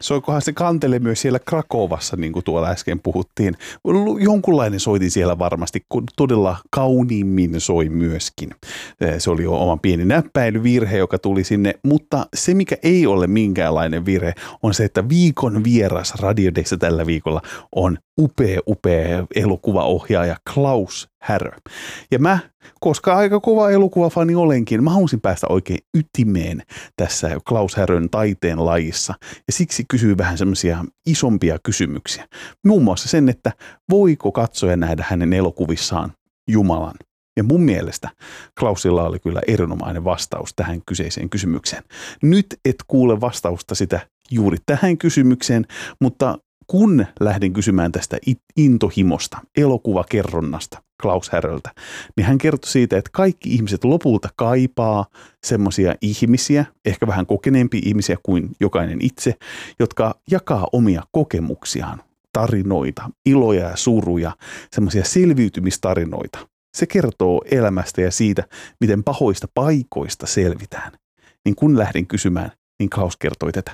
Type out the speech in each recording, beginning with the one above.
Soikohan se kantele myös siellä Krakovassa, niin kuin tuolla äsken puhuttiin. Jonkunlainen soitin siellä varmasti, kun todella kauniimmin soi myöskin. Se oli jo oma pieni näppäilyvirhe, joka tuli sinne, mutta se mikä ei ole minkäänlainen virhe on se, että viikon vieras Radio Dayssä tällä viikolla on upea elokuvaohjaaja Klaus Härö. Ja mä, koska aika kova elokuvafani olenkin, mä halusin päästä oikein ytimeen tässä Klaus Härön taiteen lajissa. Ja siksi kysyy vähän semmoisia isompia kysymyksiä. Muun muassa sen, että voiko katsoja nähdä hänen elokuvissaan Jumalan. Ja mun mielestä Klausilla oli kyllä erinomainen vastaus tähän kyseiseen kysymykseen. Nyt et kuule vastausta sitä juuri tähän kysymykseen, mutta kun lähdin kysymään tästä intohimosta, elokuvakerronnasta Klaus Häröltä, niin hän kertoi siitä, että kaikki ihmiset lopulta kaipaa semmoisia ihmisiä, ehkä vähän kokeneempia ihmisiä kuin jokainen itse, jotka jakaa omia kokemuksiaan, tarinoita, iloja ja suruja, semmoisia selviytymistarinoita. Se kertoo elämästä ja siitä, miten pahoista paikoista selvitään. Niin kun lähdin kysymään, niin Klaus kertoi tätä.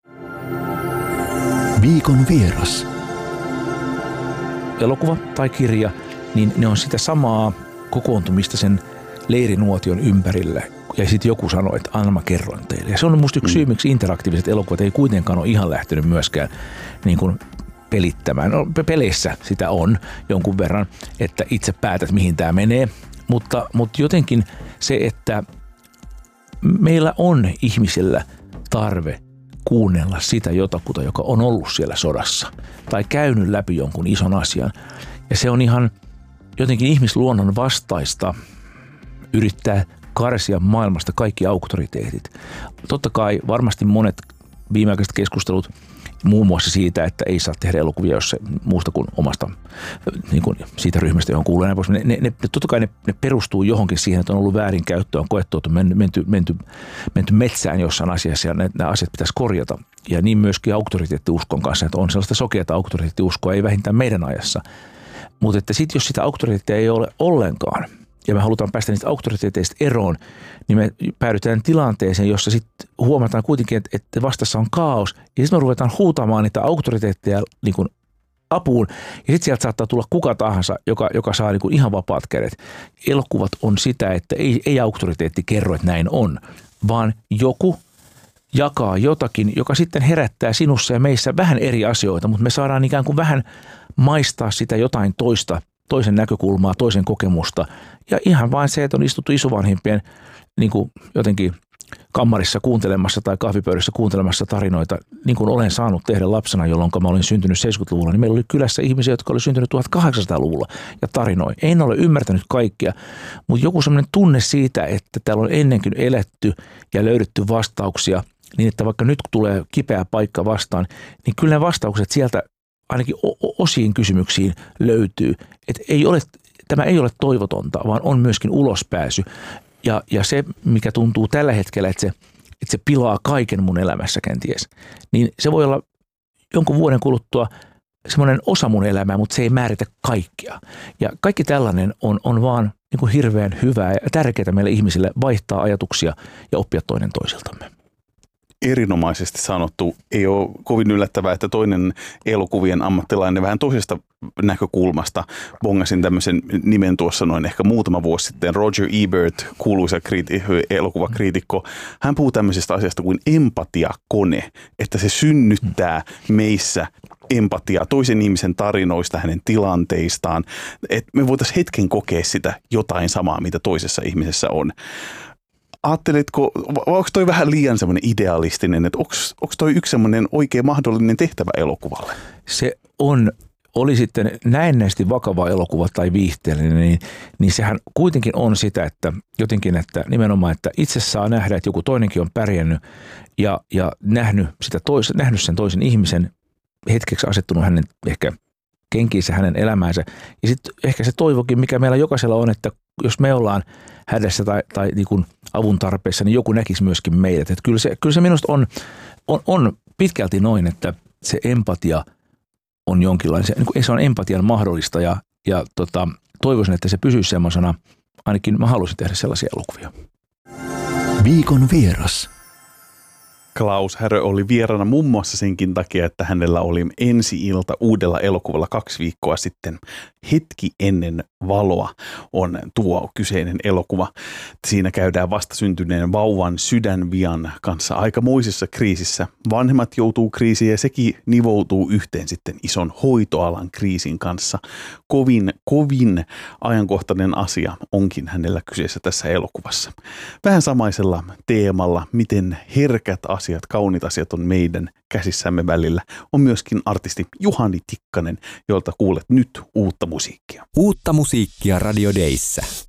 Viikon vieras. Elokuva tai kirja, niin ne on sitä samaa kokoontumista sen leirinuotion ympärille. Ja sitten joku sanoi, että anna mä kerron teille. Ja se on musta yksi syy, miksi interaktiiviset elokuvat ei kuitenkaan ole ihan lähtenyt myöskään niin kuin pelittämään. No, peleissä sitä on jonkun verran, että itse päätät mihin tämä menee. Mutta jotenkin se, että meillä on ihmisillä tarve kuunnella sitä jotakuta, joka on ollut siellä sodassa tai käynyt läpi jonkun ison asian. Ja se on ihan jotenkin ihmisluonnon vastaista yrittää karsia maailmasta kaikki auktoriteetit. Totta kai varmasti monet viimeaikaiset keskustelut muun muassa siitä, että ei saa tehdä elokuvia, jos se muusta kuin omasta niin kuin siitä ryhmästä, johon kuuluu. Totta kai ne perustuu johonkin siihen, että on ollut väärinkäyttöä, on koettu, että on menty metsään jossain asiassa ja nämä asiat pitäisi korjata. Ja niin myöskin auktoriteettiuskon kanssa, että on sellaista sokeata auktoriteettiuskoa, ei vähintään meidän ajassa. Mutta että sitten jos sitä auktoriteettia ei ole ollenkaan, ja me halutaan päästä niistä auktoriteeteista eroon, niin me päädytään tilanteeseen, jossa sitten huomataan kuitenkin, että vastassa on kaos. Ja sitten me ruvetaan huutamaan niitä auktoriteetteja niin kuin apuun. Ja sitten sieltä saattaa tulla kuka tahansa, joka saa niin kuin ihan vapaat kädet. Elokuvat on sitä, että ei auktoriteetti kerro, että näin on, vaan joku jakaa jotakin, joka sitten herättää sinussa ja meissä vähän eri asioita, mutta me saadaan ikään kuin vähän maistaa sitä jotain toisen näkökulmaa, toisen kokemusta. Ja ihan vain se, että on istuttu isovanhempien niin kuin jotenkin kammarissa kuuntelemassa tai kahvipöydässä kuuntelemassa tarinoita, niin kuin olen saanut tehdä lapsena, jolloin mä olin syntynyt 70-luvulla, niin meillä oli kylässä ihmisiä, jotka oli syntynyt 1800-luvulla ja tarinoi. En ole ymmärtänyt kaikkia, mutta joku semmoinen tunne siitä, että täällä on ennenkin eletty ja löydetty vastauksia, niin että vaikka nyt tulee kipeä paikka vastaan, niin kyllä ne vastaukset sieltä ainakin osiin kysymyksiin löytyy, että tämä ei ole toivotonta, vaan on myöskin ulospääsy. Ja se, mikä tuntuu tällä hetkellä, että se pilaa kaiken mun elämässä kenties, niin se voi olla jonkun vuoden kuluttua semmoinen osa mun elämää, mutta se ei määritä kaikkea. Ja kaikki tällainen on vaan niin kuin hirveän hyvää ja tärkeää meille ihmisille vaihtaa ajatuksia ja oppia toinen toisiltamme. Erinomaisesti sanottu. Ei ole kovin yllättävää, että toinen elokuvien ammattilainen vähän toisesta näkökulmasta bongasin tämmöisen nimen tuossa noin ehkä muutama vuosi sitten. Roger Ebert, kuuluisa elokuvakriitikko, hän puhuu tämmöisestä asiasta kuin empatiakone, että se synnyttää meissä empatiaa toisen ihmisen tarinoista, hänen tilanteistaan, että me voitaisiin hetken kokea sitä jotain samaa, mitä toisessa ihmisessä on. Ajatteletko, onko toi vähän liian semmoinen idealistinen, että onko toi yksi semmoinen oikein mahdollinen tehtävä elokuvalle? Se oli sitten näennäisesti vakava elokuva tai viihteellinen, niin sehän kuitenkin on sitä, että jotenkin, että nimenomaan, että itse saa nähdä, että joku toinenkin on pärjännyt ja nähnyt sen toisen ihmisen, hetkeksi asettunut hänen ehkä kenkiinsä hänen elämäänsä. Ja sitten ehkä se toivokin, mikä meillä jokaisella on, että jos me ollaan hädässä tai niin kuin avun tarpeessa, niin joku näkisi myöskin meidät. Että kyllä se minusta on pitkälti noin, että se empatia on jonkinlainen, se on empatian mahdollista ja toivoisin, että se pysyisi semmoisena, ainakin mä haluaisin tehdä sellaisia elokuvia. Viikon vieras. Klaus Härö oli vieraana muun muassa senkin takia, että hänellä oli ensi-ilta uudella elokuvalla 2 viikkoa sitten. Hetki ennen valoa on tuo kyseinen elokuva. Siinä käydään vastasyntyneen vauvan sydänvian kanssa aikamoisessa kriisissä. Vanhemmat joutuu kriisiin ja sekin nivoutuu yhteen sitten ison hoitoalan kriisin kanssa. Kovin ajankohtainen asia onkin hänellä kyseessä tässä elokuvassa. Vähän samaisella teemalla, miten herkät asiat, kauniit asiat on meidän käsissämme välillä, on myöskin artisti Juhani Tikkanen, jolta kuulet nyt uutta musiikkia. Uutta musiikkia Radio Dayssä.